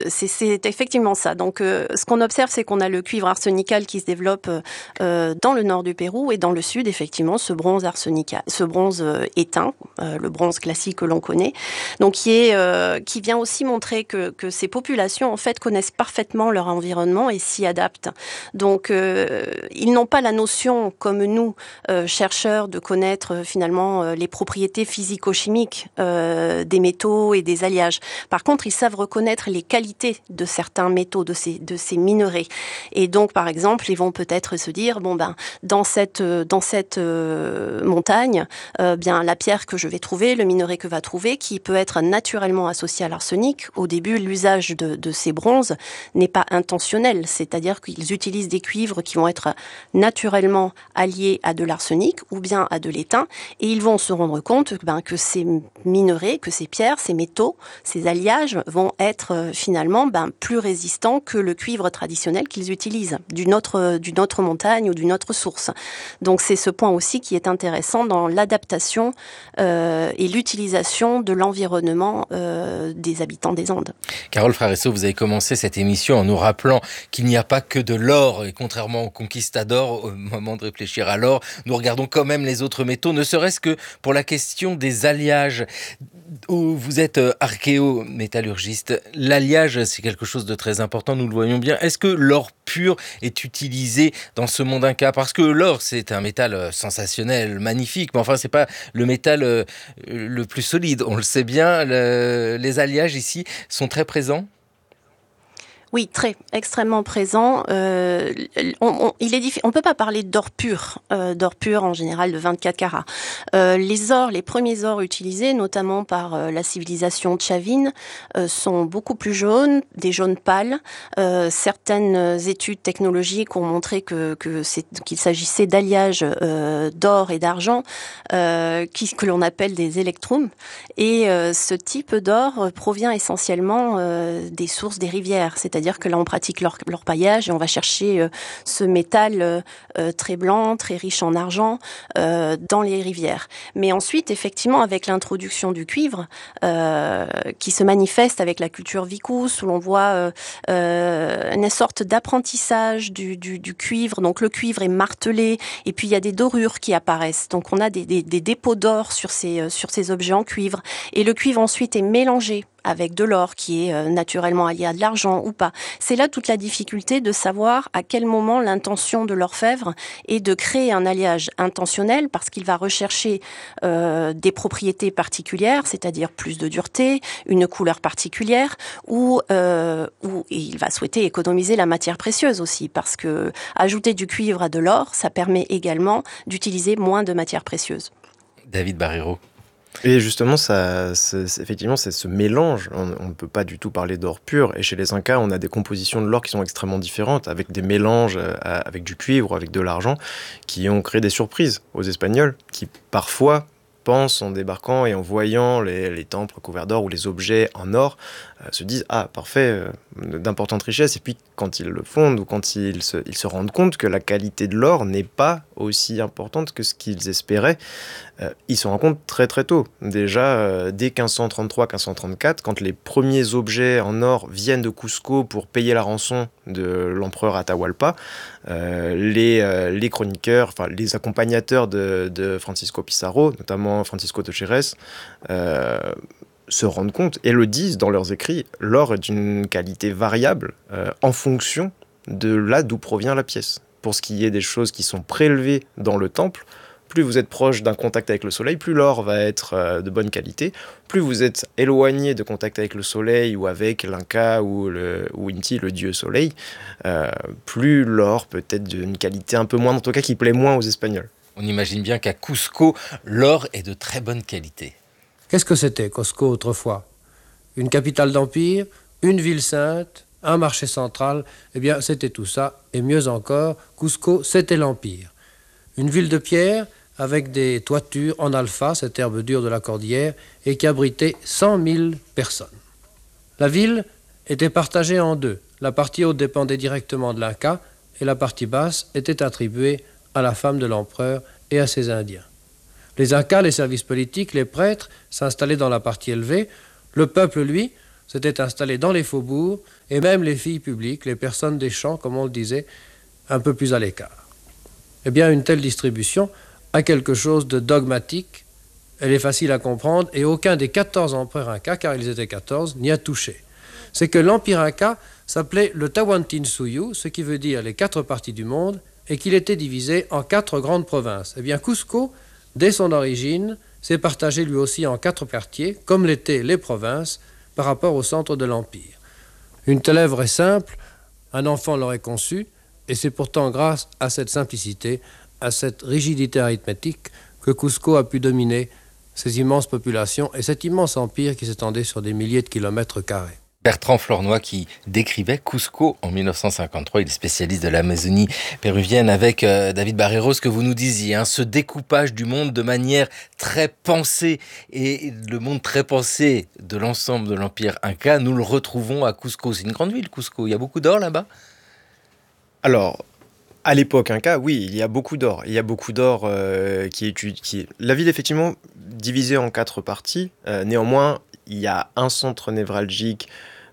C'est effectivement ça. Donc, ce qu'on observe, c'est qu'on a le cuivre arsenical qui se développe dans le nord du Pérou et dans le sud, effectivement, ce bronze arsenical, ce bronze éteint, le bronze classique que l'on connaît. Donc, qui vient aussi montrer que ces populations, en fait, connaissent parfaitement leur environnement et s'y adaptent. Donc, ils n'ont pas la notion, comme nous, chercheurs, de connaître finalement les propriétés physico-chimiques des métaux et des alliages. Par contre, ils savent reconnaître les qualités de certains métaux, de ces minerais. Et donc, par exemple, ils vont peut-être se dire, dans cette montagne, bien, la pierre que je vais trouver, le minerai que va trouver, qui peut être naturellement associé à l'arsenic. Au début, l'usage de ces bronzes n'est pas intentionnel. C'est-à-dire qu'ils utilisent des cuivres qui vont être naturellement alliés à de l'arsenic ou bien à de l'étain. Et ils vont se rendre compte, que ces minerais, que ces pierres, ces métaux, ces alliages vont être finalement plus résistants que le cuivre traditionnel qu'ils utilisent d'une autre montagne ou d'une autre source. Donc c'est ce point aussi qui est intéressant dans l'adaptation et l'utilisation de l'environnement des habitants des Andes. Carole Fraresso, vous avez commencé cette émission en nous rappelant qu'il n'y a pas que de l'or, et contrairement aux conquistadors, au moment de réfléchir à l'or, nous regardons quand même les autres métaux, ne serait-ce que pour la question des alliages. Vous êtes archéométallurgiste. L'alliage, c'est quelque chose de très important, nous le voyons bien. Est-ce que l'or pur est utilisé dans ce monde inca? Parce que l'or, c'est un métal sensationnel, magnifique, mais enfin, c'est pas le métal le plus solide. On le sait bien, les alliages ici sont très présents. Oui, extrêmement présent. On peut pas parler d'or pur en général de 24 carats. Les premiers ors utilisés, notamment par la civilisation tchavine, sont beaucoup plus jaunes, des jaunes pâles. Certaines études technologiques ont montré qu'il s'agissait d'alliages d'or et d'argent que l'on appelle des électrums. Et ce type d'or provient essentiellement des sources des rivières, c'est-à-dire que là on pratique l'orpaillage et on va chercher ce métal très blanc, très riche en argent dans les rivières. Mais ensuite, effectivement, avec l'introduction du cuivre qui se manifeste avec la culture vicus, où l'on voit une sorte d'apprentissage du cuivre. Donc le cuivre est martelé et puis il y a des dorures qui apparaissent. Donc on a des dépôts d'or sur ces objets en cuivre. Et le cuivre ensuite est mélangé avec de l'or qui est naturellement allié à de l'argent ou pas. C'est là toute la difficulté de savoir à quel moment l'intention de l'orfèvre est de créer un alliage intentionnel parce qu'il va rechercher des propriétés particulières, c'est-à-dire plus de dureté, une couleur particulière, ou il va souhaiter économiser la matière précieuse aussi parce que ajouter du cuivre à de l'or, ça permet également d'utiliser moins de matières précieuses. David Barreiro. Et justement, effectivement, c'est ce mélange. On ne peut pas du tout parler d'or pur. Et chez les Incas, on a des compositions de l'or qui sont extrêmement différentes, avec des mélanges avec du cuivre, avec de l'argent, qui ont créé des surprises aux Espagnols, qui parfois pensent, en débarquant et en voyant les temples couverts d'or ou les objets en or, se disent « Ah, parfait, d'importantes richesses ». Et puis, quand ils le fondent ou quand ils se rendent compte que la qualité de l'or n'est pas aussi importante que ce qu'ils espéraient, ils se rendent compte très très tôt. Déjà, dès 1533-1534, quand les premiers objets en or viennent de Cusco pour payer la rançon de l'empereur Atahualpa, les chroniqueurs, enfin les accompagnateurs de Francisco Pizarro, notamment Francisco de Jerez, se rendent compte et le disent dans leurs écrits, l'or est d'une qualité variable en fonction de là d'où provient la pièce. Pour ce qui est des choses qui sont prélevées dans le temple, plus vous êtes proche d'un contact avec le soleil, plus l'or va être de bonne qualité. Plus vous êtes éloigné de contact avec le soleil ou avec l'Inca ou Inti, le dieu soleil, plus l'or peut être d'une qualité un peu moindre, en tout cas qui plaît moins aux Espagnols. On imagine bien qu'à Cusco, l'or est de très bonne qualité. Qu'est-ce que c'était, Cusco, autrefois? Une capitale d'empire, une ville sainte, un marché central. Eh bien, c'était tout ça. Et mieux encore, Cusco, c'était l'empire. Une ville de pierre avec des toitures en alpha, cette herbe dure de la cordillère, et qui abritait 100 000 personnes. La ville était partagée en deux. La partie haute dépendait directement de l'Inca, et la partie basse était attribuée à la femme de l'empereur et à ses Indiens. Les Incas, les services politiques, les prêtres s'installaient dans la partie élevée. Le peuple, lui, s'étaient installées dans les faubourgs, et même les filles publiques, les personnes des champs, comme on le disait, un peu plus à l'écart. Eh bien, une telle distribution a quelque chose de dogmatique, elle est facile à comprendre, et aucun des 14 empereurs incas, car ils étaient 14, n'y a touché. C'est que l'empire inca s'appelait le Tawantinsuyu, ce qui veut dire les 4 parties du monde, et qu'il était divisé en 4 grandes provinces. Eh bien, Cusco, dès son origine, s'est partagé lui aussi en 4 quartiers, comme l'étaient les provinces, par rapport au centre de l'empire. Une telle œuvre est simple, un enfant l'aurait conçue, et c'est pourtant grâce à cette simplicité, à cette rigidité arithmétique, que Cusco a pu dominer ces immenses populations et cet immense empire qui s'étendait sur des milliers de kilomètres carrés. Bertrand Flornoy qui décrivait Cusco en 1953. Il est spécialiste de l'Amazonie péruvienne avec David Barreiro, ce que vous nous disiez, ce découpage du monde de manière très pensée. Et le monde très pensé de l'ensemble de l'Empire Inca, nous le retrouvons à Cusco. C'est une grande ville, Cusco. Il y a beaucoup d'or là-bas ? Alors, à l'époque Inca, oui, il y a beaucoup d'or. Il y a beaucoup d'or qui est... La ville, effectivement, divisée en 4 parties. Néanmoins, il y a un centre névralgique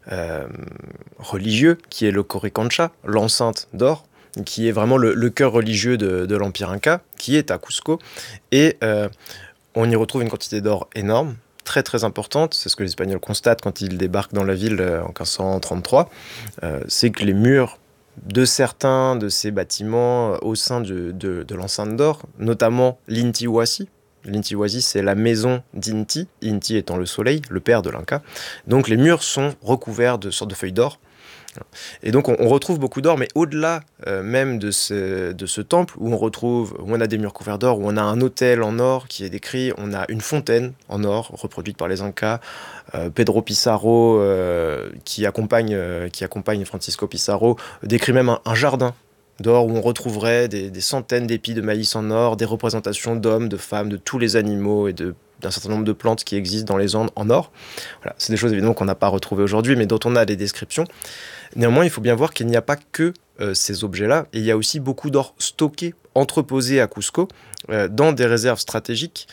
religieux, qui est le Coricancha, l'enceinte d'or, qui est vraiment le cœur religieux de l'Empire Inca, qui est à Cusco. Et on y retrouve une quantité d'or énorme, très très importante. C'est ce que les Espagnols constatent quand ils débarquent dans la ville en 1533. C'est que les murs de certains de ces bâtiments au sein de l'enceinte d'or, notamment l'Inti Huasi. L'Inti Huasi, c'est la maison d'Inti, Inti étant le soleil, le père de l'Inca. Donc les murs sont recouverts de sortes de feuilles d'or. Et donc on retrouve beaucoup d'or, mais au-delà même de ce temple, où on a des murs couverts d'or, où on a un autel en or qui est décrit, on a une fontaine en or reproduite par les Incas, Pedro Pizarro, qui accompagne Francisco Pizarro, décrit même un jardin d'or où on retrouverait des centaines d'épis de maïs en or, des représentations d'hommes, de femmes, de tous les animaux et d'un certain nombre de plantes qui existent dans les Andes en or. Voilà, c'est des choses évidemment qu'on n'a pas retrouvées aujourd'hui, mais dont on a des descriptions. Néanmoins, il faut bien voir qu'il n'y a pas que ces objets-là, et il y a aussi beaucoup d'or stocké, entreposé à Cusco, dans des réserves stratégiques,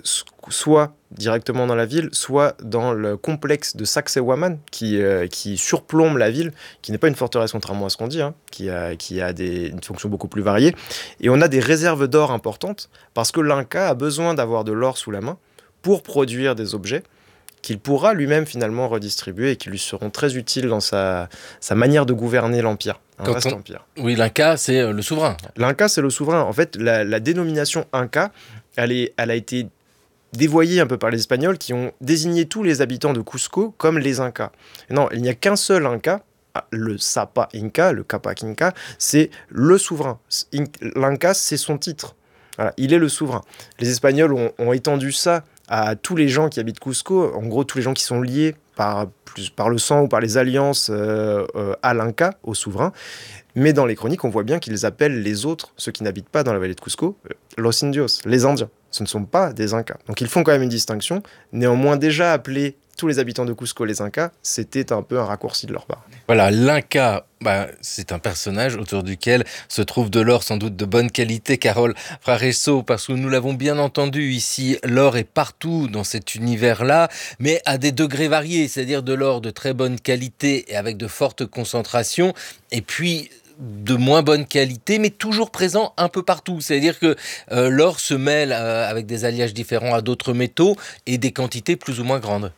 soit directement dans la ville, soit dans le complexe de Sacsayhuaman, qui surplombe la ville, qui n'est pas une forteresse contrairement à ce qu'on dit, qui a une fonction beaucoup plus variée. Et on a des réserves d'or importantes, parce que l'Inca a besoin d'avoir de l'or sous la main pour produire des objets qu'il pourra lui-même finalement redistribuer et qui lui seront très utiles dans sa manière de gouverner l'Empire. Empire. Oui, l'Inca, c'est le souverain. L'Inca, c'est le souverain. En fait, la dénomination Inca, elle a été dévoyée un peu par les Espagnols qui ont désigné tous les habitants de Cusco comme les Incas. Et non, il n'y a qu'un seul Inca, le Sapa Inca, le Capac Inca, c'est le souverain. L'Inca, c'est son titre. Voilà, il est le souverain. Les Espagnols ont étendu ça à tous les gens qui habitent Cusco, en gros tous les gens qui sont liés par le sang ou par les alliances à l'Inca, au souverain. Mais dans les chroniques, on voit bien qu'ils appellent les autres, ceux qui n'habitent pas dans la vallée de Cusco, los indios, les Indiens. Ce ne sont pas des Incas. Donc ils font quand même une distinction. Néanmoins, déjà appeler tous les habitants de Cusco les Incas, c'était un peu un raccourci de leur part. Voilà, l'Inca, c'est un personnage autour duquel se trouve de l'or sans doute de bonne qualité, Carole Fraresso, parce que nous l'avons bien entendu ici, l'or est partout dans cet univers-là, mais à des degrés variés, c'est-à-dire de l'or de très bonne qualité et avec de fortes concentrations, et puis de moins bonne qualité, mais toujours présent un peu partout. C'est-à-dire que l'or se mêle avec des alliages différents à d'autres métaux et des quantités plus ou moins grandes.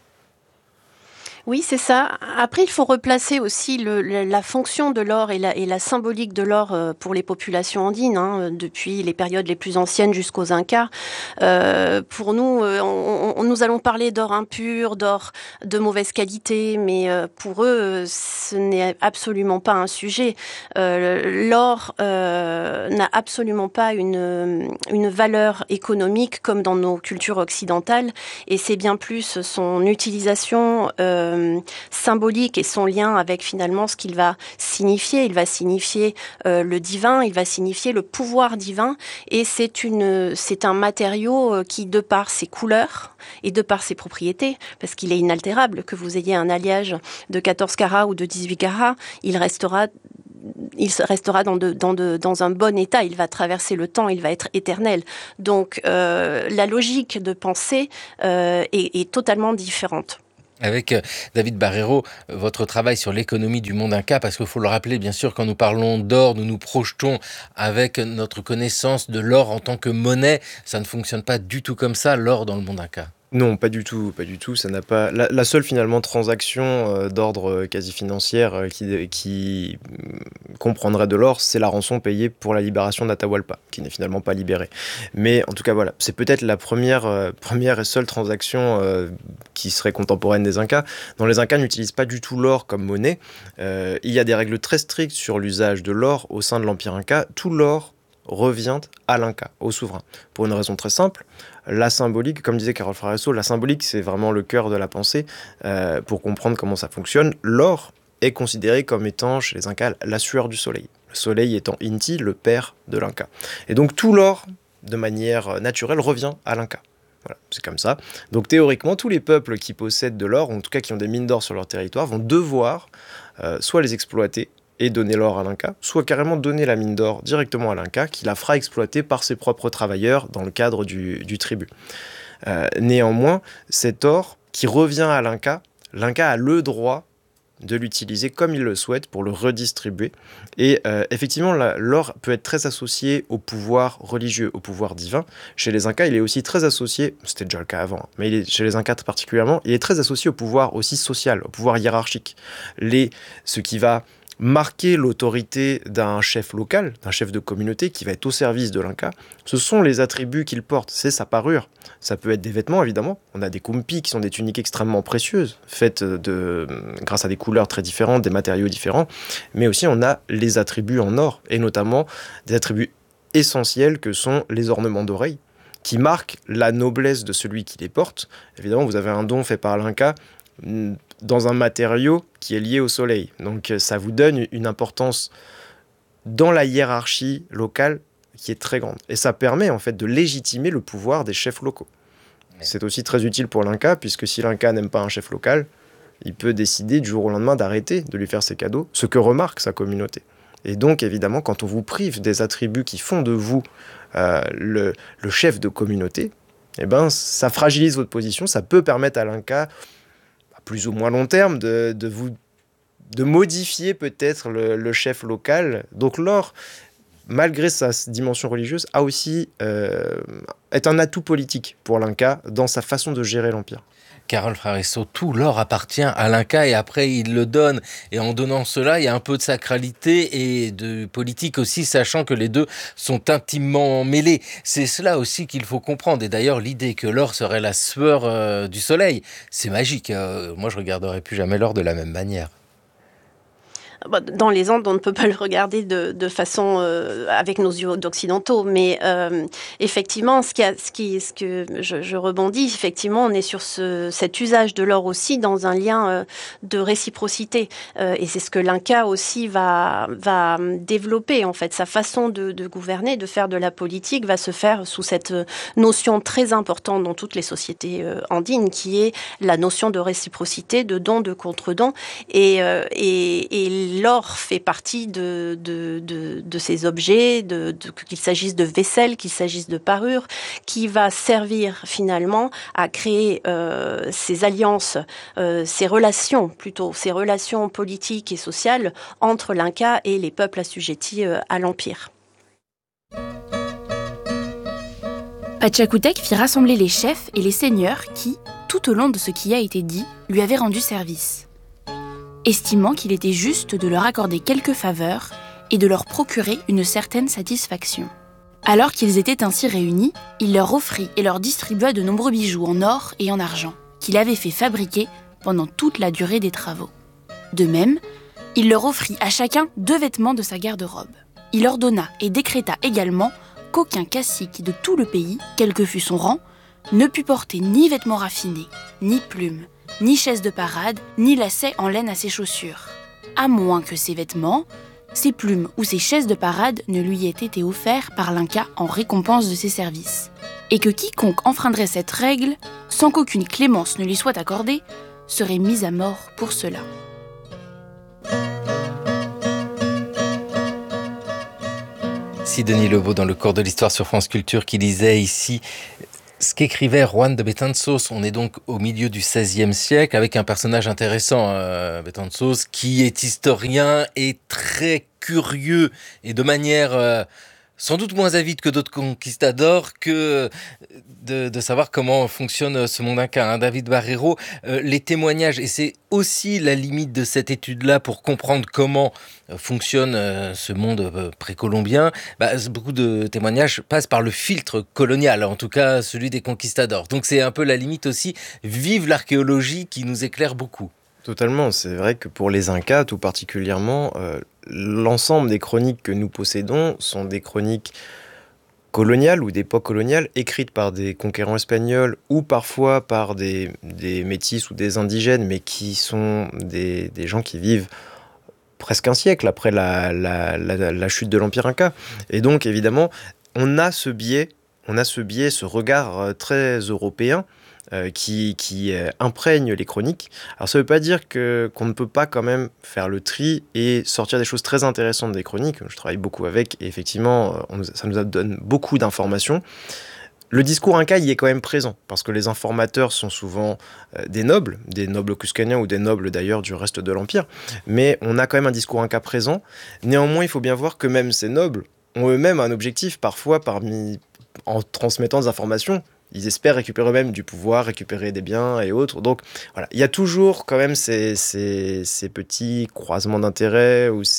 Oui, c'est ça. Après, il faut replacer aussi la fonction de l'or et la symbolique de l'or pour les populations andines, depuis les périodes les plus anciennes jusqu'aux Incas. Pour nous, nous allons parler d'or impur, d'or de mauvaise qualité, mais pour eux, ce n'est absolument pas un sujet. L'or n'a absolument pas une valeur économique comme dans nos cultures occidentales, et c'est bien plus son utilisation symbolique et son lien avec finalement ce qu'il va signifier. Il va signifier le divin, il va signifier le pouvoir divin, et c'est un matériau qui, de par ses couleurs et de par ses propriétés, parce qu'il est inaltérable, que vous ayez un alliage de 14 carats ou de 18 carats, il restera dans un bon état, il va traverser le temps, il va être éternel. Donc la logique de pensée est totalement différente. Avec David Barreiro, votre travail sur l'économie du monde inca, parce qu'il faut le rappeler, bien sûr, quand nous parlons d'or, nous nous projetons avec notre connaissance de l'or en tant que monnaie. Ça ne fonctionne pas du tout comme ça, l'or dans le monde inca. Non, pas du tout, pas du tout. Ça n'a pas. La seule finalement transaction d'ordre quasi financière qui comprendrait de l'or, c'est la rançon payée pour la libération d'Atahualpa, qui n'est finalement pas libérée. Mais en tout cas, voilà, c'est peut-être la première et seule transaction qui serait contemporaine des Incas. Dans les Incas n'utilisent pas du tout l'or comme monnaie. Il y a des règles très strictes sur l'usage de l'or au sein de l'Empire Inca. Tout l'or revient à l'Inca, au souverain. Pour une raison très simple, la symbolique, comme disait Carol Fraresso, la symbolique c'est vraiment le cœur de la pensée. Pour comprendre comment ça fonctionne, l'or est considéré comme étant chez les Incas la sueur du soleil. Le soleil étant Inti, le père de l'Inca. Et donc tout l'or, de manière naturelle, revient à l'Inca. Voilà, c'est comme ça. Donc théoriquement, tous les peuples qui possèdent de l'or, ou en tout cas qui ont des mines d'or sur leur territoire, vont devoir soit les exploiter et donner l'or à l'Inca, soit carrément donner la mine d'or directement à l'Inca, qui la fera exploiter par ses propres travailleurs dans le cadre du tribut. Néanmoins, cet or qui revient à l'Inca a le droit de l'utiliser comme il le souhaite pour le redistribuer. Et effectivement, l'or peut être très associé au pouvoir religieux, au pouvoir divin. Chez les Incas, il est aussi très associé, c'était déjà le cas avant, mais chez les Incas particulièrement, il est très associé au pouvoir aussi social, au pouvoir hiérarchique. Ce qui va marquer l'autorité d'un chef local, d'un chef de communauté qui va être au service de l'Inca, ce sont les attributs qu'il porte, c'est sa parure. Ça peut être des vêtements, évidemment. On a des kumpis qui sont des tuniques extrêmement précieuses, faites grâce à des couleurs très différentes, des matériaux différents, mais aussi on a les attributs en or, et notamment des attributs essentiels que sont les ornements d'oreilles, qui marquent la noblesse de celui qui les porte. Évidemment, vous avez un don fait par l'Inca dans un matériau qui est lié au soleil. Donc ça vous donne une importance dans la hiérarchie locale qui est très grande. Et ça permet en fait de légitimer le pouvoir des chefs locaux. C'est aussi très utile pour l'Inca, puisque si l'Inca n'aime pas un chef local, il peut décider du jour au lendemain d'arrêter de lui faire ses cadeaux, ce que remarque sa communauté. Et donc évidemment, quand on vous prive des attributs qui font de vous le chef de communauté, eh ben, ça fragilise votre position, ça peut permettre à l'Inca, à plus ou moins long terme, de modifier peut-être le chef local. Donc l'or, malgré sa dimension religieuse, a aussi est un atout politique pour l'Inca dans sa façon de gérer l'Empire. Carol Fraresso, tout l'or appartient à l'Inca et après il le donne. Et en donnant cela, il y a un peu de sacralité et de politique aussi, sachant que les deux sont intimement mêlés. C'est cela aussi qu'il faut comprendre. Et d'ailleurs, l'idée que l'or serait la sueur du soleil, c'est magique. Moi, je ne regarderai plus jamais l'or de la même manière. Dans les Andes, on ne peut pas le regarder de façon avec nos yeux d'occidentaux, mais effectivement, ce que je rebondis, effectivement, on est sur cet usage de l'or aussi dans un lien de réciprocité, et c'est ce que l'Inca aussi va développer en fait. Sa façon de gouverner, de faire de la politique, va se faire sous cette notion très importante dans toutes les sociétés andines, qui est la notion de réciprocité, de don, de contre-don, et l'or fait partie de ces objets, qu'il s'agisse de vaisselle, qu'il s'agisse de parure, qui va servir finalement à créer ces alliances, ces relations politiques et sociales entre l'Inca et les peuples assujettis à l'Empire. Pachacútec fit rassembler les chefs et les seigneurs qui, tout au long de ce qui a été dit, lui avaient rendu service, estimant qu'il était juste de leur accorder quelques faveurs et de leur procurer une certaine satisfaction. Alors qu'ils étaient ainsi réunis, il leur offrit et leur distribua de nombreux bijoux en or et en argent, qu'il avait fait fabriquer pendant toute la durée des travaux. De même, il leur offrit à chacun 2 vêtements de sa garde-robe. Il ordonna et décréta également qu'aucun cacique de tout le pays, quel que fût son rang, ne put porter ni vêtements raffinés, ni plumes, ni chaise de parade, ni lacets en laine à ses chaussures, à moins que ses vêtements, ses plumes ou ses chaises de parade ne lui aient été offerts par l'Inca en récompense de ses services, et que quiconque enfreindrait cette règle, sans qu'aucune clémence ne lui soit accordée, serait mis à mort pour cela. Sidonie Lebeau dans le cours de l'histoire sur France Culture qui lisait ici Ce qu'écrivait Juan de Betanzos, on est donc au milieu du XVIe siècle avec un personnage intéressant, Betanzos, qui est historien et très curieux et de manière sans doute moins avide que d'autres conquistadors que de savoir comment fonctionne ce monde inca. David Barreiro, les témoignages, et c'est aussi la limite de cette étude-là pour comprendre comment fonctionne ce monde précolombien, beaucoup de témoignages passent par le filtre colonial, en tout cas celui des conquistadors. Donc c'est un peu la limite aussi, vive l'archéologie qui nous éclaire beaucoup. Totalement, c'est vrai que pour les Incas tout particulièrement, l'ensemble des chroniques que nous possédons sont des chroniques coloniales ou d'époque coloniale, écrites par des conquérants espagnols ou parfois par des métis ou des indigènes, mais qui sont des gens qui vivent presque un siècle après la chute de l'Empire Inca. Et donc évidemment, on a ce biais, ce regard très européen qui imprègne les chroniques. Alors ça ne veut pas dire qu'on ne peut pas quand même faire le tri et sortir des choses très intéressantes des chroniques. Je travaille beaucoup avec et effectivement, ça nous donne beaucoup d'informations. Le discours inca y est quand même présent, parce que les informateurs sont souvent des nobles cuscaniens ou des nobles d'ailleurs du reste de l'Empire, mais on a quand même un discours inca présent. Néanmoins, il faut bien voir que même ces nobles ont eux-mêmes un objectif, parfois en transmettant des informations. Ils espèrent récupérer eux-mêmes du pouvoir, récupérer des biens et autres. Donc voilà, il y a toujours quand même ces petits croisements d'intérêts ou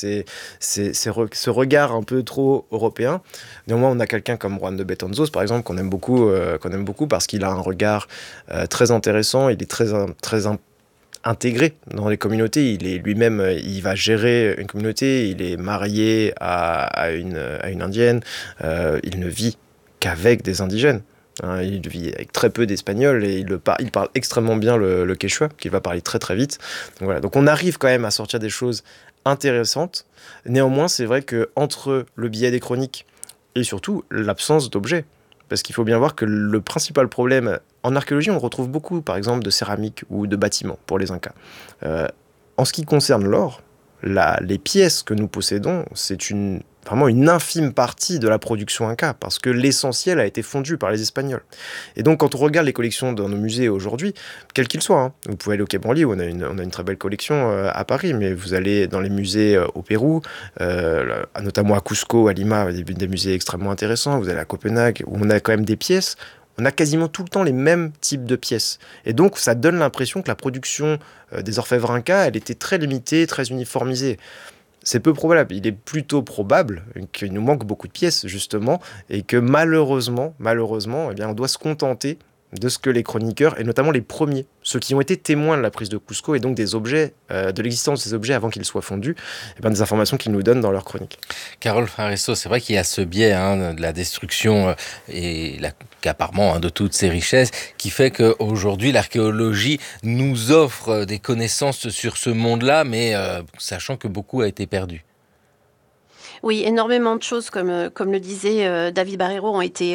ce regard un peu trop européen. Néanmoins, on a quelqu'un comme Juan de Betanzos, par exemple, qu'on aime beaucoup parce qu'il a un regard très intéressant. Il est très intégré dans les communautés. Il est lui-même, il va gérer une communauté. Il est marié à une indienne. Il ne vit qu'avec des indigènes. Il vit avec très peu d'espagnol et il parle extrêmement bien le quechua, qu'il va parler très très vite. Donc, voilà. Donc on arrive quand même à sortir des choses intéressantes. Néanmoins, c'est vrai qu'entre le biais des chroniques et surtout l'absence d'objets, parce qu'il faut bien voir que le principal problème, en archéologie, on retrouve beaucoup, par exemple, de céramique ou de bâtiments pour les Incas. En ce qui concerne l'or, les pièces que nous possédons, c'est vraiment une infime partie de la production inca, parce que l'essentiel a été fondu par les Espagnols. Et donc, quand on regarde les collections dans nos musées aujourd'hui, quels qu'ils soient, vous pouvez aller au Quai Branly, où on a une très belle collection à Paris, mais vous allez dans les musées au Pérou, notamment à Cusco, à Lima, des musées extrêmement intéressants, vous allez à Copenhague, où on a quand même des pièces. On a quasiment tout le temps les mêmes types de pièces. Et donc, ça donne l'impression que la production des orfèvres incas, elle était très limitée, très uniformisée. C'est peu probable. Il est plutôt probable qu'il nous manque beaucoup de pièces, justement, et que malheureusement, eh bien, on doit se contenter de ce que les chroniqueurs, et notamment les premiers, ceux qui ont été témoins de la prise de Cusco, et donc des objets, de l'existence des objets avant qu'ils soient fondus, et bien des informations qu'ils nous donnent dans leurs chroniques. Carole Fareso, c'est vrai qu'il y a ce biais de la destruction et l'accaparement de toutes ces richesses qui fait qu'aujourd'hui l'archéologie nous offre des connaissances sur ce monde-là, mais sachant que beaucoup a été perdu. Oui, énormément de choses, comme le disait David Barreiro, ont été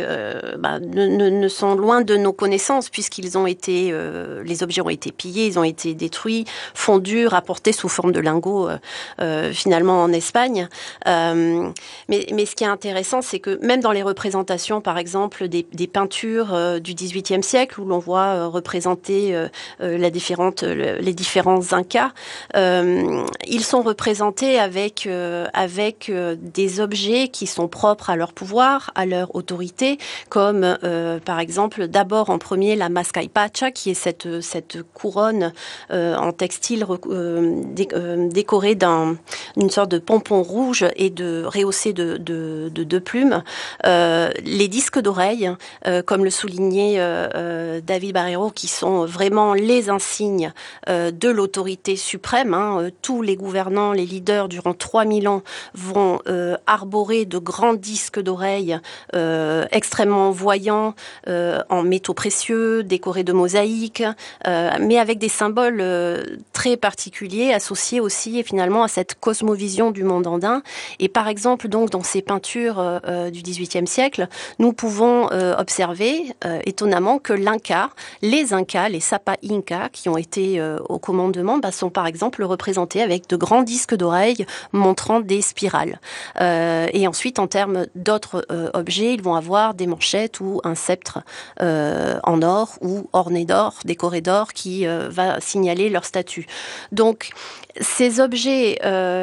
ne sont loin de nos connaissances, puisqu'ils ont été les objets ont été pillés, ils ont été détruits, fondus, rapportés sous forme de lingots finalement en Espagne. Mais ce qui est intéressant, c'est que même dans les représentations, par exemple, des peintures du XVIIIe siècle, où l'on voit représenter les différents Incas, ils sont représentés avec des objets qui sont propres à leur pouvoir, à leur autorité, comme par exemple d'abord en premier la mascaipacha, qui est cette couronne en textile décorée d'une sorte de pompon rouge et rehaussée de deux plumes. Les disques d'oreilles, comme le soulignait David Barreiro, qui sont vraiment les insignes de l'autorité suprême. Tous les gouvernants, les leaders durant 3000 ans vont arborer de grands disques d'oreilles extrêmement voyants en métaux précieux, décorés de mosaïques, mais avec des symboles très particuliers associés aussi et finalement à cette cosmovision du monde andin. Et par exemple, donc dans ces peintures du XVIIIe siècle, nous pouvons observer étonnamment que les Incas, les Sapa Inca qui ont été au commandement, sont par exemple représentés avec de grands disques d'oreilles montrant des spirales. Et ensuite, en termes d'autres objets, ils vont avoir des manchettes ou un sceptre en or ou orné d'or, décoré d'or, qui va signaler leur statut. Donc, ces objets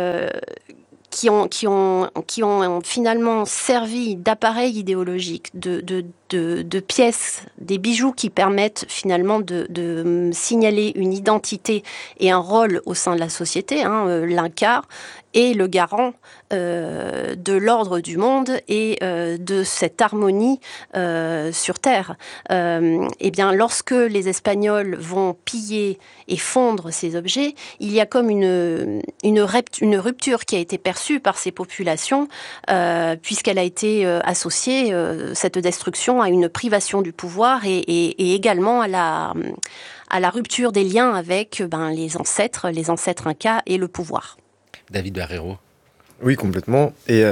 qui ont finalement servi d'appareil idéologique, de pièces, des bijoux qui permettent finalement de signaler une identité et un rôle au sein de la société, l'Inca est le garant de l'ordre du monde et de cette harmonie sur Terre. Eh bien, lorsque les Espagnols vont piller et fondre ces objets, il y a comme une rupture qui a été perçue par ces populations, puisqu'elle a été associée, cette destruction, à une privation du pouvoir et également à la rupture des liens avec les ancêtres incas et le pouvoir. David Barreiro. Oui, complètement. Et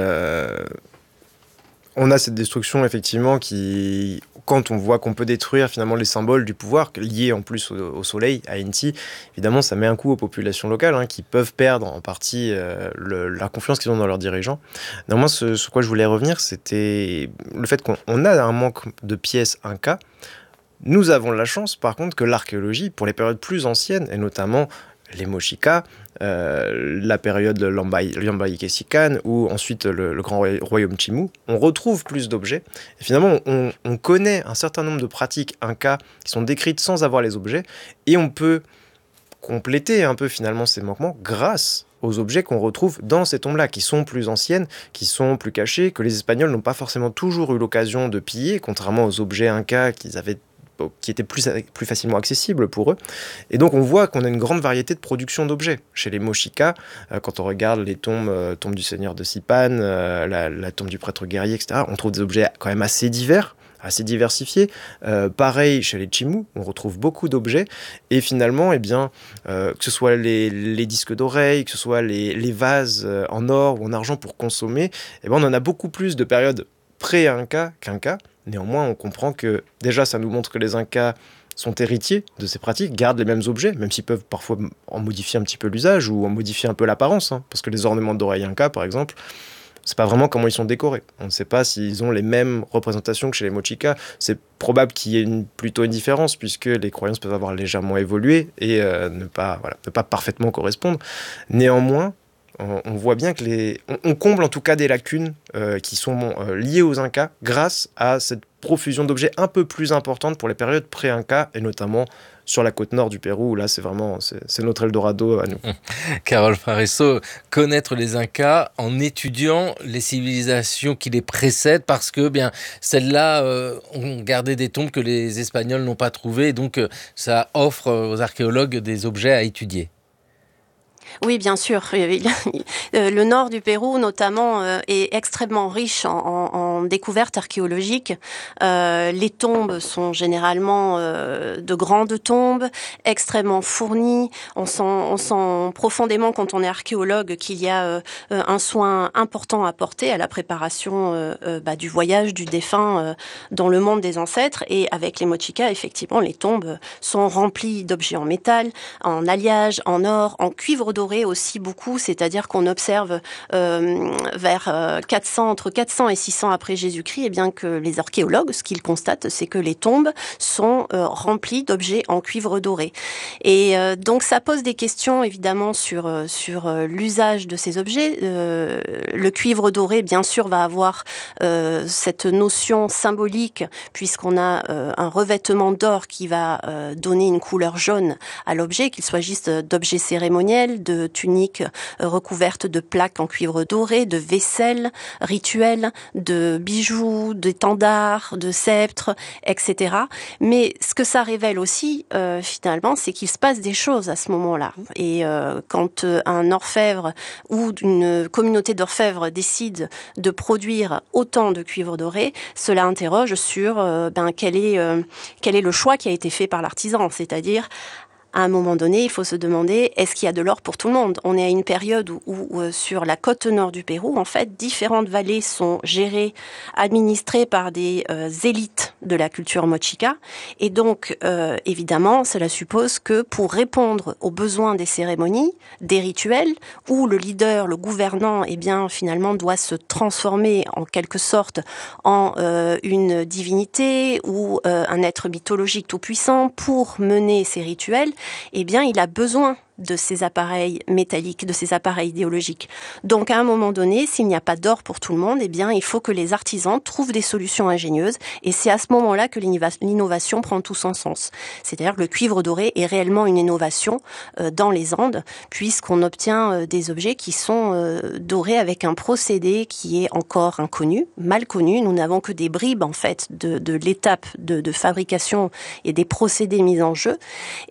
on a cette destruction, effectivement, qui, quand on voit qu'on peut détruire finalement les symboles du pouvoir, liés en plus au soleil, à Inti, évidemment, ça met un coup aux populations locales, qui peuvent perdre en partie la confiance qu'ils ont dans leurs dirigeants. Néanmoins, ce sur quoi je voulais revenir, c'était le fait qu'on a un manque de pièces Inca. Nous avons la chance, par contre, que l'archéologie, pour les périodes plus anciennes, et notamment les Mochicas, la période Lambayeque-Sican ou ensuite le grand royaume Chimu, on retrouve plus d'objets. Et finalement, on connaît un certain nombre de pratiques Inca qui sont décrites sans avoir les objets, et on peut compléter un peu finalement ces manquements grâce aux objets qu'on retrouve dans ces tombes-là, qui sont plus anciennes, qui sont plus cachées, que les Espagnols n'ont pas forcément toujours eu l'occasion de piller, contrairement aux objets Incas qui étaient plus facilement accessibles pour eux. Et donc on voit qu'on a une grande variété de production d'objets. Chez les Mochicas, quand on regarde les tombes du seigneur de Sipan, la tombe du prêtre guerrier, etc., on trouve des objets quand même assez divers, assez diversifiés. Pareil chez les Chimu, on retrouve beaucoup d'objets. Et finalement, que ce soit les disques d'oreilles, que ce soit les vases en or ou en argent pour consommer, on en a beaucoup plus de périodes pré-Inca qu'Inca. Néanmoins, on comprend que déjà, ça nous montre que les Incas sont héritiers de ces pratiques, gardent les mêmes objets, même s'ils peuvent parfois en modifier un petit peu l'usage ou en modifier un peu l'apparence. Parce que les ornements d'oreilles Incas, par exemple, on ne sait pas vraiment comment ils sont décorés. On ne sait pas s'ils ont les mêmes représentations que chez les Mochicas. C'est probable qu'il y ait plutôt une différence, puisque les croyances peuvent avoir légèrement évolué et ne pas parfaitement correspondre. Néanmoins, on voit bien que on comble en tout cas des lacunes qui sont liées aux Incas grâce à cette profusion d'objets un peu plus importante pour les périodes pré-Incas et notamment sur la côte nord du Pérou où là c'est notre Eldorado à nous. Carole Fraresso, connaître les Incas en étudiant les civilisations qui les précèdent parce que celles-là ont gardé des tombes que les Espagnols n'ont pas trouvées et donc ça offre aux archéologues des objets à étudier. Oui, bien sûr. Le nord du Pérou, notamment, est extrêmement riche en découvertes archéologiques. Les tombes sont généralement de grandes tombes, extrêmement fournies. On sent profondément, quand on est archéologue, qu'il y a un soin important à porter à la préparation du voyage du défunt dans le monde des ancêtres. Et avec les Mochicas, effectivement, les tombes sont remplies d'objets en métal, en alliage, en or, en cuivre doré aussi beaucoup, c'est-à-dire qu'on observe entre 400 et 600 après Jésus-Christ, que les archéologues, ce qu'ils constatent, c'est que les tombes sont remplies d'objets en cuivre doré. Et donc ça pose des questions évidemment sur l'usage de ces objets. Le cuivre doré, bien sûr, va avoir cette notion symbolique puisqu'on a un revêtement d'or qui va donner une couleur jaune à l'objet, qu'il s'agisse d'objets cérémoniels, de tuniques recouvertes de plaques en cuivre doré, de vaisselle rituelle, de bijoux, d'étendards, de sceptres, etc. Mais ce que ça révèle aussi, finalement, c'est qu'il se passe des choses à ce moment-là. Et quand un orfèvre ou une communauté d'orfèvres décide de produire autant de cuivre doré, cela interroge sur quel est le choix qui a été fait par l'artisan, c'est-à-dire à un moment donné, il faut se demander, est-ce qu'il y a de l'or pour tout le monde? On est à une période où sur la côte nord du Pérou, en fait, différentes vallées sont gérées, administrées par des élites de la culture mochica. Et donc, évidemment, cela suppose que pour répondre aux besoins des cérémonies, des rituels, où le leader, le gouvernant, eh bien, finalement, doit se transformer en quelque sorte en une divinité ou un être mythologique tout-puissant pour mener ces rituels, eh bien, il a besoin de ces appareils métalliques, de ces appareils idéologiques. Donc, à un moment donné, s'il n'y a pas d'or pour tout le monde, eh bien, il faut que les artisans trouvent des solutions ingénieuses. Et c'est à ce moment-là que l'innovation prend tout son sens. C'est-à-dire que le cuivre doré est réellement une innovation dans les Andes, puisqu'on obtient des objets qui sont dorés avec un procédé qui est encore inconnu, mal connu. Nous n'avons que des bribes, en fait, de l'étape de fabrication et des procédés mis en jeu.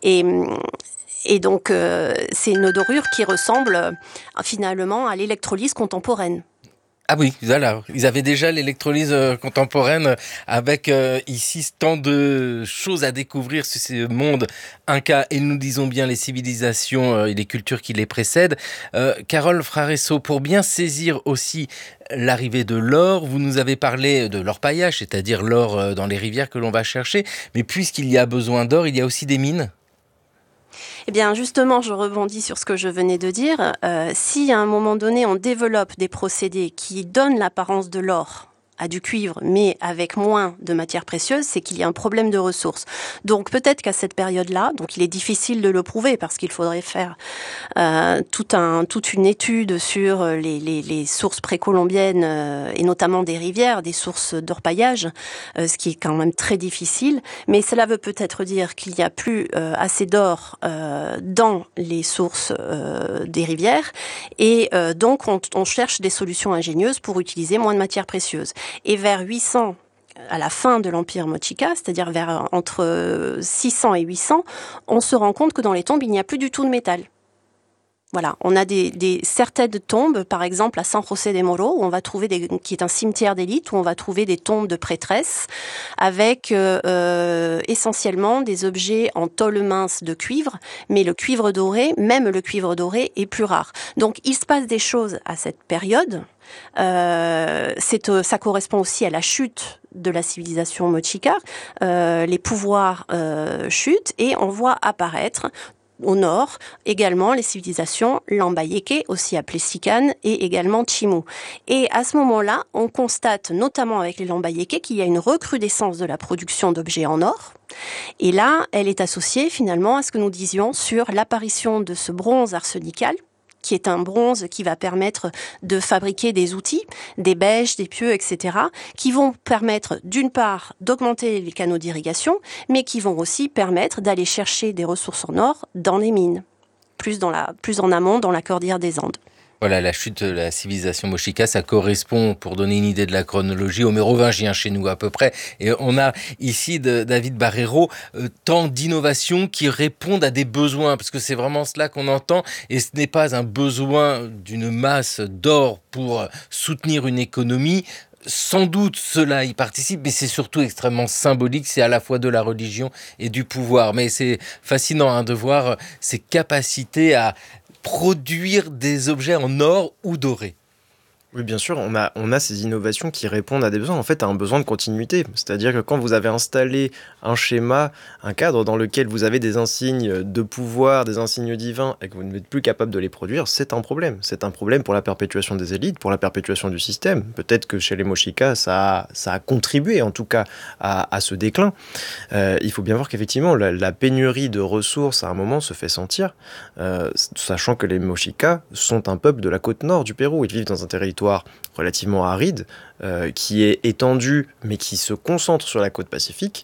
Et donc, c'est une dorure qui ressemble finalement à l'électrolyse contemporaine. Ah oui, voilà, ils avaient déjà l'électrolyse contemporaine avec ici tant de choses à découvrir sur ce monde inca et nous disons bien les civilisations et les cultures qui les précèdent. Carole Fraresso, pour bien saisir aussi l'arrivée de l'or, vous nous avez parlé de l'orpaillage, c'est-à-dire l'or dans les rivières que l'on va chercher, mais puisqu'il y a besoin d'or, il y a aussi des mines. Eh bien, justement, je rebondis sur ce que je venais de dire. Si à un moment donné, on développe des procédés qui donnent l'apparence de l'or à du cuivre, mais avec moins de matières précieuses, c'est qu'il y a un problème de ressources. Donc peut-être qu'à cette période-là, donc il est difficile de le prouver parce qu'il faudrait faire toute une étude sur les sources précolombiennes et notamment des rivières, des sources d'orpaillage, ce qui est quand même très difficile. Mais cela veut peut-être dire qu'il n'y a plus assez d'or dans les sources des rivières et donc on cherche des solutions ingénieuses pour utiliser moins de matières précieuses. Et vers 800, à la fin de l'Empire Mochica, c'est-à-dire vers entre 600 et 800, on se rend compte que dans les tombes, il n'y a plus du tout de métal. Voilà, on a certaines tombes, par exemple à San José de Moro, où on va trouver qui est un cimetière d'élite, où on va trouver des tombes de prêtresses avec essentiellement des objets en tôle mince de cuivre, mais le cuivre doré, même le cuivre doré, est plus rare. Donc il se passe des choses à cette période. Ça correspond aussi à la chute de la civilisation mochica. Les pouvoirs chutent et on voit apparaître au nord, également les civilisations Lambayeque, aussi appelées Sican, et également Chimu. Et à ce moment-là, on constate, notamment avec les Lambayeque, qu'il y a une recrudescence de la production d'objets en or. Et là, elle est associée finalement à ce que nous disions sur l'apparition de ce bronze arsenical, qui est un bronze qui va permettre de fabriquer des outils, des bêches, des pieux, etc., qui vont permettre d'une part d'augmenter les canaux d'irrigation, mais qui vont aussi permettre d'aller chercher des ressources en or dans les mines, plus en amont dans la cordillère des Andes. Voilà, la chute de la civilisation mochica, ça correspond, pour donner une idée de la chronologie, aux mérovingiens chez nous à peu près. Et on a ici, David Barreiro, tant d'innovations qui répondent à des besoins, parce que c'est vraiment cela qu'on entend, et ce n'est pas un besoin d'une masse d'or pour soutenir une économie. Sans doute cela y participe, mais c'est surtout extrêmement symbolique, c'est à la fois de la religion et du pouvoir. Mais c'est fascinant de voir ces capacités à produire des objets en or ou doré. Oui, bien sûr, on a ces innovations qui répondent à des besoins, en fait, à un besoin de continuité. C'est-à-dire que quand vous avez installé un schéma, un cadre dans lequel vous avez des insignes de pouvoir, des insignes divins, et que vous n'êtes plus capable de les produire, c'est un problème. C'est un problème pour la perpétuation des élites, pour la perpétuation du système. Peut-être que chez les Mochica, ça a contribué, en tout cas, à ce déclin. Il faut bien voir qu'effectivement, la pénurie de ressources, à un moment, se fait sentir, sachant que les Mochica sont un peuple de la côte nord du Pérou. Ils vivent dans un territoire relativement aride, qui est étendu, mais qui se concentre sur la côte pacifique.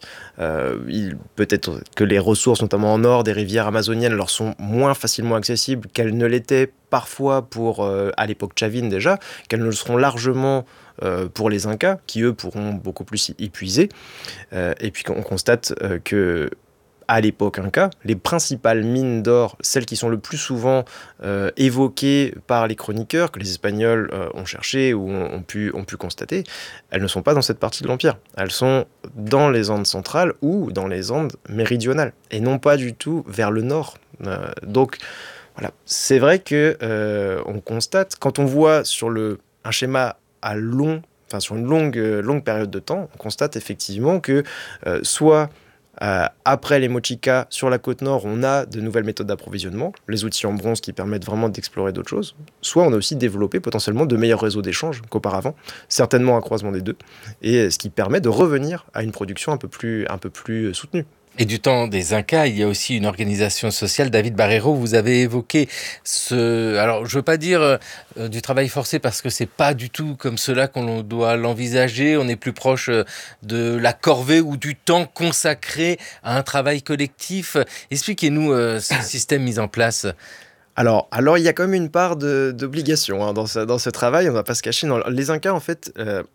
Peut-être que les ressources, notamment en or, des rivières amazoniennes, leur sont moins facilement accessibles qu'elles ne l'étaient parfois à l'époque chavine déjà, qu'elles ne le seront largement pour les Incas, qui eux pourront beaucoup plus y puiser. Et puis on constate que à l'époque Inca, les principales mines d'or, celles qui sont le plus souvent évoquées par les chroniqueurs, que les Espagnols ont cherché ou ont pu constater, elles ne sont pas dans cette partie de l'Empire. Elles sont dans les Andes centrales ou dans les Andes méridionales, et non pas du tout vers le nord. Donc, voilà. C'est vrai que on constate, quand on voit sur un schéma sur une longue période de temps, on constate effectivement que soit après les Mochica, sur la côte nord, on a de nouvelles méthodes d'approvisionnement, les outils en bronze qui permettent vraiment d'explorer d'autres choses. Soit on a aussi développé potentiellement de meilleurs réseaux d'échange qu'auparavant, certainement un croisement des deux, et ce qui permet de revenir à une production un peu plus soutenue. Et du temps des Incas, il y a aussi une organisation sociale. David Barreiro, vous avez évoqué alors je veux pas dire du travail forcé parce que c'est pas du tout comme cela qu'on doit l'envisager. On est plus proche de la corvée ou du temps consacré à un travail collectif. Expliquez-nous ce système mis en place. Alors, il y a quand même une part d'obligation dans ce travail, on ne va pas se cacher. Les Incas, en fait,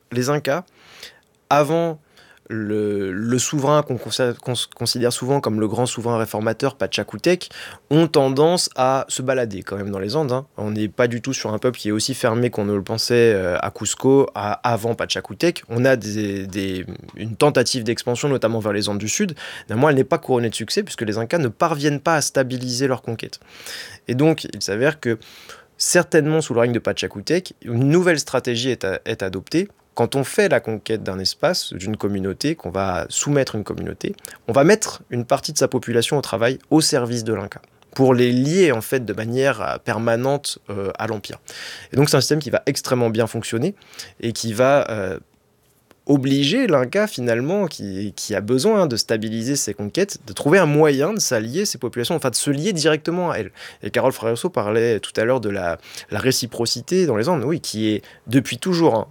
avant le souverain qu'on considère souvent comme le grand souverain réformateur, Pachacútec, ont tendance à se balader quand même dans les Andes. On n'est pas du tout sur un peuple qui est aussi fermé qu'on ne le pensait à Cusco avant Pachacútec. On a une tentative d'expansion, notamment vers les Andes du Sud. Néanmoins, elle n'est pas couronnée de succès puisque les Incas ne parviennent pas à stabiliser leur conquête. Et donc, il s'avère que certainement sous le règne de Pachacútec, une nouvelle stratégie est adoptée. Quand on fait la conquête d'un espace, d'une communauté, qu'on va soumettre une communauté, on va mettre une partie de sa population au travail au service de l'Inca, pour les lier en fait de manière permanente à l'Empire. Et donc c'est un système qui va extrêmement bien fonctionner et qui va obliger l'Inca finalement, qui a besoin de stabiliser ses conquêtes, de trouver un moyen de s'allier ses populations, enfin de se lier directement à elles. Et Carol Fragoso parlait tout à l'heure de la réciprocité dans les Andes, oui, qui est depuis toujours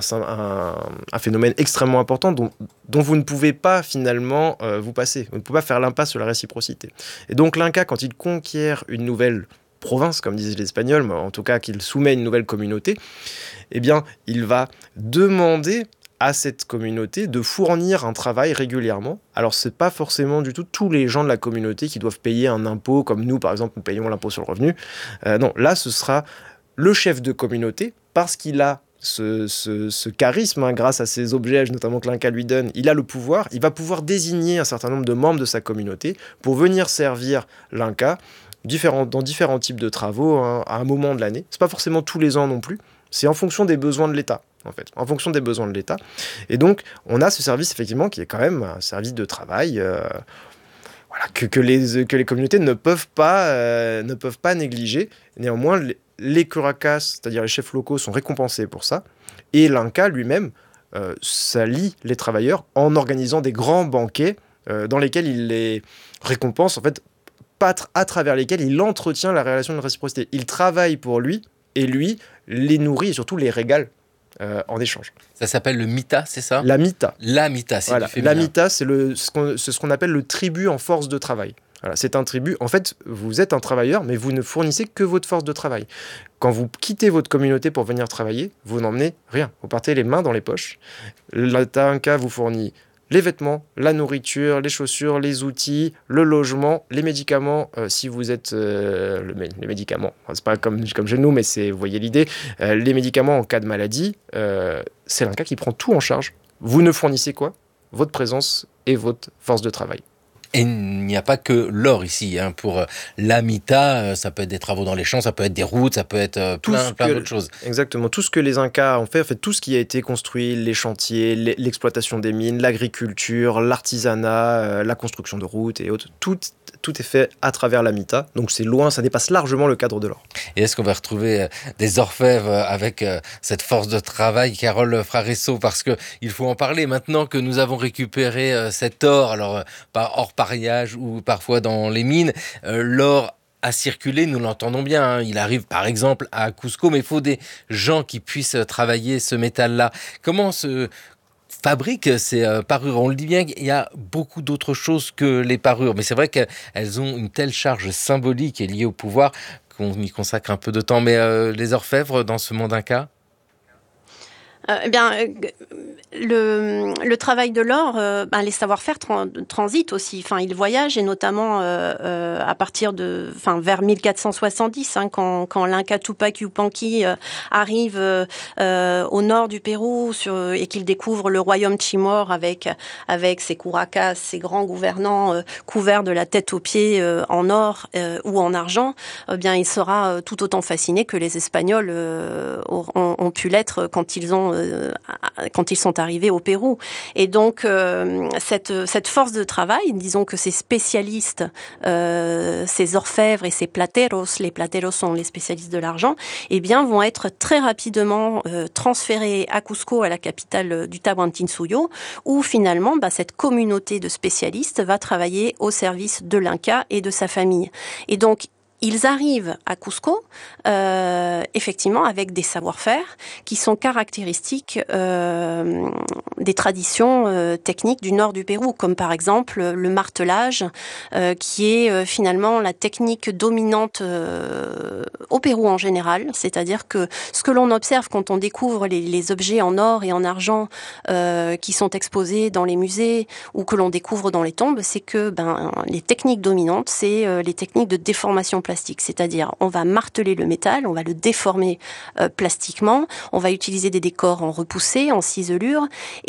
un phénomène extrêmement important dont vous ne pouvez pas finalement vous passer. Vous ne pouvez pas faire l'impasse sur la réciprocité. Et donc l'Inca, quand il conquiert une nouvelle province, comme disaient les Espagnols, mais en tout cas qu'il soumet une nouvelle communauté, eh bien, il va demander à cette communauté de fournir un travail régulièrement. Alors, c'est pas forcément du tout tous les gens de la communauté qui doivent payer un impôt, comme nous, par exemple, nous payons l'impôt sur le revenu. Non, là, ce sera le chef de communauté, parce qu'il a ce charisme, grâce à ces objets, notamment que l'Inca lui donne, il a le pouvoir, il va pouvoir désigner un certain nombre de membres de sa communauté pour venir servir l'Inca dans différents types de travaux à un moment de l'année. C'est pas forcément tous les ans non plus, c'est en fonction des besoins de l'État. En fonction des besoins de l'État. Et donc, on a ce service, effectivement, qui est quand même un service de travail que les communautés ne peuvent pas négliger. Néanmoins, les curacas, c'est-à-dire les chefs locaux, sont récompensés pour ça. Et l'Inca lui-même s'allie les travailleurs en organisant des grands banquets dans lesquels il les récompense, en fait, à travers lesquels il entretient la relation de réciprocité. Il travaille pour lui, et lui les nourrit et surtout les régale en échange. Ça s'appelle le mita, c'est ça ? La mita. La mita, c'est voilà. du féminin. La mita, c'est ce qu'on appelle le tribut en force de travail. Voilà, c'est un tribut. En fait, vous êtes un travailleur, mais vous ne fournissez que votre force de travail. Quand vous quittez votre communauté pour venir travailler, vous n'emmenez rien. Vous partez les mains dans les poches. L'État Inca vous fournit les vêtements, la nourriture, les chaussures, les outils, le logement, les médicaments, si vous êtes... les médicaments, c'est pas comme chez nous, mais vous voyez l'idée, les médicaments en cas de maladie, c'est l'Inca qui prend tout en charge. Vous ne fournissez quoi ? Votre présence et votre force de travail. Et il n'y a pas que l'or ici. Pour l'Amita, ça peut être des travaux dans les champs, ça peut être des routes, ça peut être plein d'autres choses. Exactement. Tout ce que les Incas ont fait, en fait, tout ce qui a été construit, les chantiers, l'exploitation des mines, l'agriculture, l'artisanat, la construction de routes et autres, tout est fait à travers l'Amita. Donc c'est loin, ça dépasse largement le cadre de l'or. Et est-ce qu'on va retrouver des orfèvres avec cette force de travail, Carol Fraresso, parce qu'il faut en parler maintenant que nous avons récupéré cet or, alors pas hors pariage ou parfois dans les mines, l'or à circuler, nous l'entendons bien, il arrive par exemple à Cusco, mais il faut des gens qui puissent travailler ce métal-là. Comment se fabrique ces parures? On le dit bien, il y a beaucoup d'autres choses que les parures, mais c'est vrai qu'elles ont une telle charge symbolique et liée au pouvoir qu'on y consacre un peu de temps. Mais les orfèvres dans ce monde Inca? Le travail de l'or, les savoir-faire transitent aussi. Enfin, ils voyagent et notamment à partir vers 1470, quand l'Inca Tupac Yupanqui arrive au nord du Pérou et qu'il découvre le royaume Chimor avec ses curacas, ses grands gouvernants couverts de la tête aux pieds en or ou en argent. Il sera tout autant fasciné que les Espagnols ont pu l'être quand ils sont arrivés au Pérou. Et donc, cette force de travail, disons que ces spécialistes, ces orfèvres et ces plateros, les plateros sont les spécialistes de l'argent, vont être très rapidement transférés à Cusco, à la capitale du Tahuantinsuyo, où finalement, cette communauté de spécialistes va travailler au service de l'Inca et de sa famille. Et donc, ils arrivent à Cusco, effectivement, avec des savoir-faire qui sont caractéristiques des traditions techniques du nord du Pérou, comme par exemple le martelage, qui est finalement la technique dominante au Pérou en général. C'est-à-dire que ce que l'on observe quand on découvre les objets en or et en argent qui sont exposés dans les musées ou que l'on découvre dans les tombes, c'est que les techniques dominantes, c'est les techniques de déformation plastique. C'est-à-dire, on va marteler le métal, on va le déformer plastiquement, on va utiliser des décors en repoussé, en ciselure,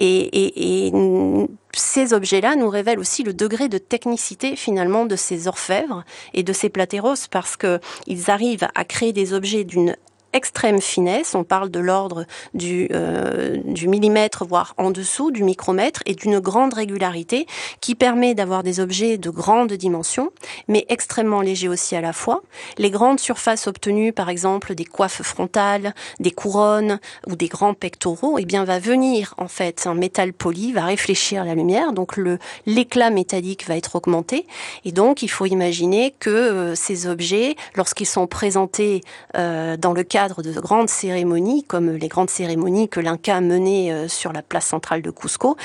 et ces objets-là nous révèlent aussi le degré de technicité finalement de ces orfèvres et de ces plateros, parce que ils arrivent à créer des objets d'une extrême finesse. On parle de l'ordre du millimètre, voire en dessous du micromètre, et d'une grande régularité qui permet d'avoir des objets de grande dimension, mais extrêmement légers aussi à la fois. Les grandes surfaces obtenues, par exemple des coiffes frontales, des couronnes ou des grands pectoraux, va venir en fait un métal poli, va réfléchir la lumière, donc l'éclat métallique va être augmenté, et donc il faut imaginer que ces objets, lorsqu'ils sont présentés dans le cadre de grandes cérémonies, comme les grandes cérémonies que l'Inca menait sur la place centrale de Cusco,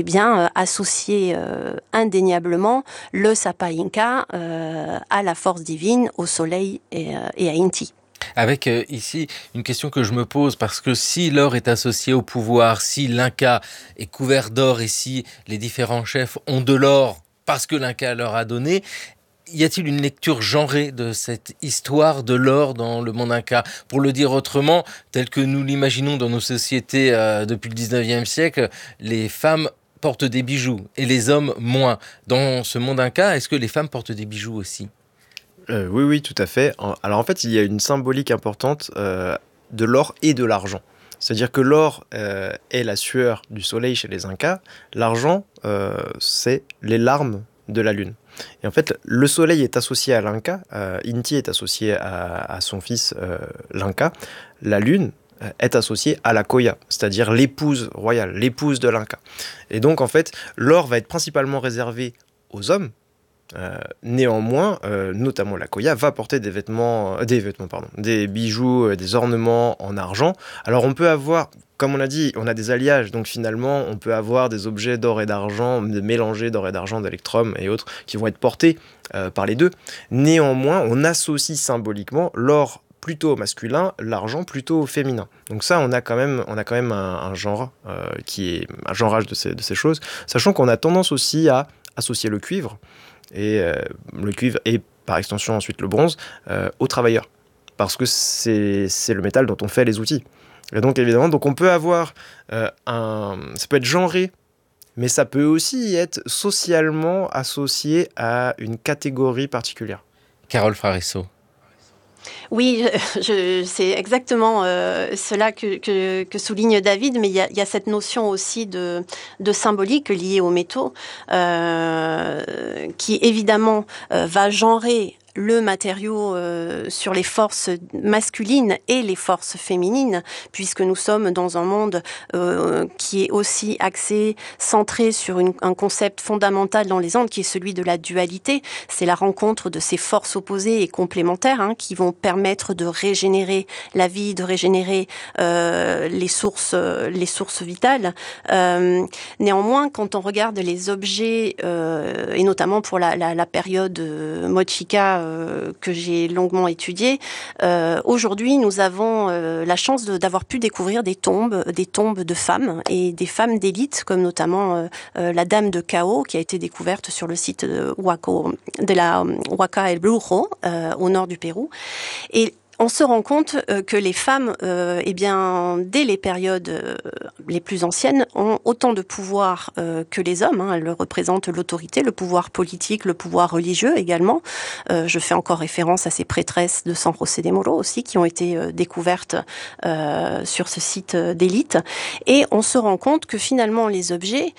associer indéniablement le Sapa Inca à la force divine, au soleil et à Inti. Avec ici une question que je me pose, parce que si l'or est associé au pouvoir, si l'Inca est couvert d'or et si les différents chefs ont de l'or parce que l'Inca leur a donné, y a-t-il une lecture genrée de cette histoire de l'or dans le monde Inca ? Pour le dire autrement, tel que nous l'imaginons dans nos sociétés depuis le 19e siècle, les femmes portent des bijoux et les hommes moins. Dans ce monde Inca, est-ce que les femmes portent des bijoux aussi ? Oui, tout à fait. Alors en fait, il y a une symbolique importante de l'or et de l'argent. C'est-à-dire que l'or est la sueur du soleil chez les Incas, l'argent, c'est les larmes de la lune. Et en fait, le soleil est associé à l'Inca, Inti est associé à son fils l'Inca, la lune est associée à la Coya, c'est-à-dire l'épouse royale, l'épouse de l'Inca. Et donc en fait, l'or va être principalement réservé aux hommes. Néanmoins, notamment la Coya va porter des bijoux, des ornements en argent. Alors on peut avoir, comme on a dit, on a des alliages, donc finalement on peut avoir des objets d'or et d'argent, mélangés d'or et d'argent, d'électrum et autres, qui vont être portés par les deux. Néanmoins, on associe symboliquement l'or plutôt au masculin, l'argent plutôt au féminin. Donc ça, on a quand même un genre qui est un genrage de ces choses, sachant qu'on a tendance aussi à associer le cuivre et par extension ensuite le bronze aux travailleurs, parce que c'est le métal dont on fait les outils. Et donc évidemment, on peut avoir ça peut être genré, mais ça peut aussi être socialement associé à une catégorie particulière. Carole Fraresso. Oui, c'est exactement cela que souligne David, mais il y a cette notion aussi de symbolique liée aux métaux qui évidemment va genrer le matériau sur les forces masculines et les forces féminines, puisque nous sommes dans un monde qui est aussi axé, centré sur un concept fondamental dans les Andes, qui est celui de la dualité. C'est la rencontre de ces forces opposées et complémentaires qui vont permettre de régénérer la vie, de régénérer les sources vitales. Néanmoins, quand on regarde les objets, et notamment pour la période Mochica, que j'ai longuement étudié, aujourd'hui nous avons la chance d'avoir pu découvrir des tombes de femmes et des femmes d'élite, comme notamment la Dame de Cao, qui a été découverte sur le site de la Huaca El Brujo, au nord du Pérou. Et on se rend compte que les femmes, dès les périodes les plus anciennes, ont autant de pouvoir que les hommes. Elles représentent l'autorité, le pouvoir politique, le pouvoir religieux également. Je fais encore référence à ces prêtresses de San José de Moro aussi, qui ont été découvertes sur ce site d'élite. Et on se rend compte que finalement les objets,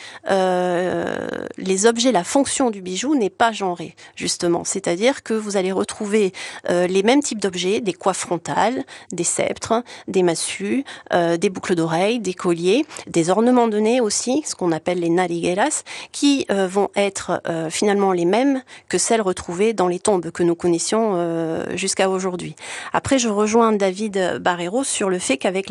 la fonction du bijou n'est pas genrée, justement. C'est-à-dire que vous allez retrouver les mêmes types d'objets, des coiffes frontales, des sceptres, des massues, des boucles d'oreilles, des colliers, des ornements de nez aussi, ce qu'on appelle les narigueras, qui vont être finalement les mêmes que celles retrouvées dans les tombes que nous connaissions jusqu'à aujourd'hui. Après, je rejoins David Barreiro sur le fait qu'avec